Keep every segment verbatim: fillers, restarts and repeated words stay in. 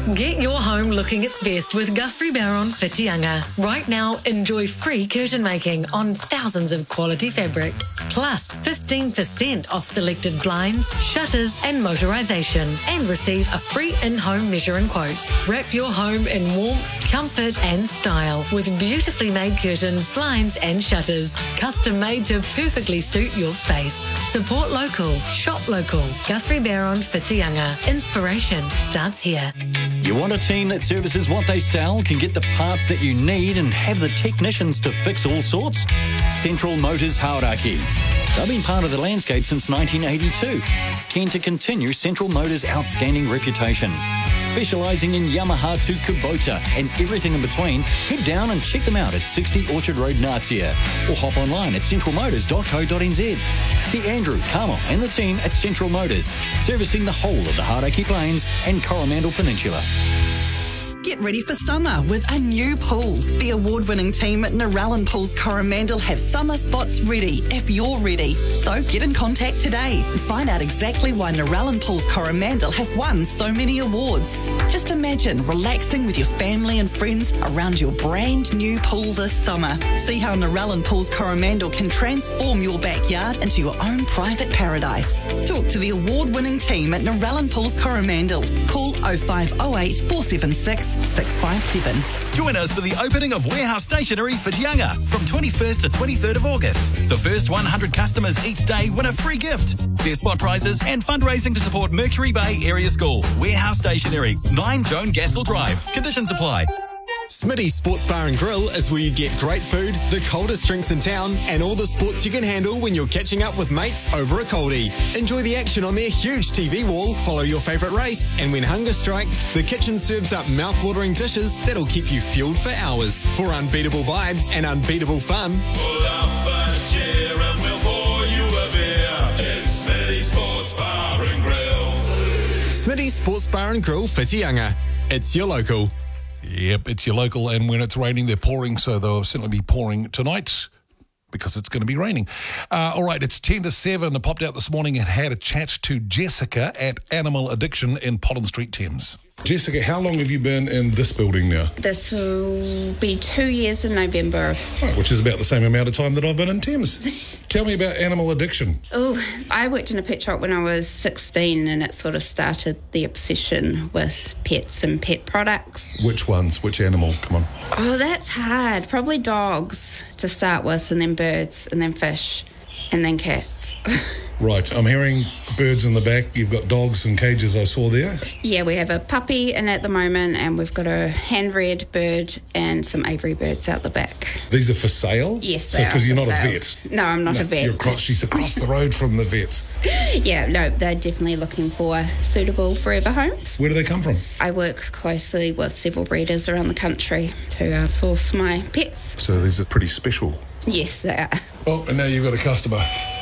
Get your home looking its best with Guthrie Barron Whitianga. Right now, enjoy free curtain making on thousands of quality fabrics, plus fifteen percent off selected blinds, shutters and motorisation, and receive a free in-home measure and quote. Wrap your home in warmth, comfort and style with beautifully made curtains, blinds and shutters, custom made to perfectly suit your space. Support local, shop local. Guthrie Barron Whitianga. Inspiration starts here. You want a team that services what they sell, can get the parts that you need and have the technicians to fix all sorts? Central Motors Hauraki. They've been part of the landscape since nineteen eighty-two. Keen to continue Central Motors' outstanding reputation. Specialising in Yamaha to Kubota and everything in between, head down and check them out at sixty Orchard Road, Ngatea, or hop online at central motors dot co dot n z. See Andrew, Carmel and the team at Central Motors, servicing the whole of the Hauraki Plains and Coromandel Peninsula. Get ready for summer with a new pool. The award-winning team at Narellan Pools Coromandel have summer spots ready if you're ready. So get in contact today and find out exactly why Narellan Pools Coromandel have won so many awards. Just imagine relaxing with your family and friends around your brand new pool this summer. See how Narellan Pools Coromandel can transform your backyard into your own private paradise. Talk to the award-winning team at Narellan Pools Coromandel. Call oh five oh eight, four seven six, six five seven. Join us for the opening of Warehouse Stationery Whitianga from twenty-first to twenty-third of August. The first one hundred customers each day win a free gift. There's spot prizes and fundraising to support Mercury Bay Area School. Warehouse Stationery, nine Joan Gaskell Drive. Conditions apply. Smitty's Sports Bar and Grill is where you get great food, the coldest drinks in town, and all the sports you can handle when you're catching up with mates over a coldie. Enjoy the action on their huge T V wall, follow your favourite race, and when hunger strikes, the kitchen serves up mouth-watering dishes that'll keep you fueled for hours. For unbeatable vibes and unbeatable fun, pull up a chair and we'll pour you a beer. It's Smitty's Sports Bar and Grill. Smitty's Sports Bar and Grill, Whitianga. It's your local. Yep, it's your local, and when it's raining, they're pouring, so they'll certainly be pouring tonight because it's going to be raining. Uh, all right, it's ten to seven. I popped out this morning and had a chat to Jessica at Animal Addiction in Pollen Street, Thames. Jessica, how long have you been in this building now? This will be two years in November. Oh, which is about the same amount of time that I've been in Thames. Tell me about Animal Addiction. Oh, I worked in a pet shop when I was sixteen, and it sort of started the obsession with pets and pet products. Which ones? Which animal? Come on. Oh, that's hard. Probably dogs to start with, and then birds, and then fish, and then cats. Right, I'm hearing birds in the back. You've got dogs and cages I saw there. Yeah, we have a puppy in at the moment, and we've got a hand-reared bird and some aviary birds out the back. These are for sale? Yes, so, they are. Because you're not sale. a vet? No, I'm not no, a vet. You're across, she's across the road from the vets. Yeah, no, they're definitely looking for suitable forever homes. Where do they come from? I work closely with several breeders around the country to uh, source my pets. So these are pretty special. Yes, they are. Oh, and now you've got a customer.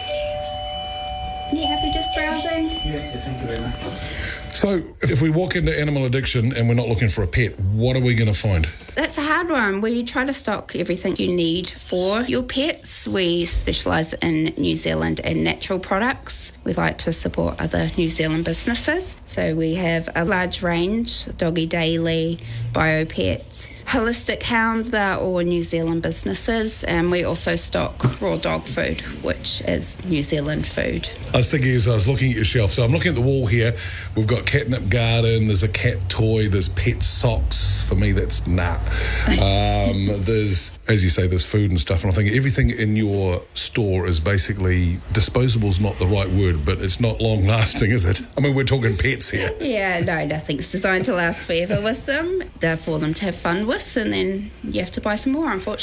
You happy just browsing? Yeah, thank you very much. So, if we walk into Animal Addiction and we're not looking for a pet, what are we going to find? That's a hard one. We try to stock everything you need for your pets. We specialise in New Zealand and natural products. We like to support other New Zealand businesses. So we have a large range, Doggy Daily, BioPet, Holistic Hounds, they're all New Zealand businesses. And we also stock raw dog food, which is New Zealand food. I was thinking as I was looking at your shelf, so I'm looking at the wall here, we've got Catnip Garden, there's a cat toy, there's pet socks. For me, that's nah. Um, there's, as you say, there's food and stuff, and I think everything in your store is basically, disposable's not the right word, but it's not long lasting, is it? I mean, we're talking pets here. Yeah, no, nothing's designed to last forever with them. They're for them to have fun with, and then you have to buy some more, unfortunately.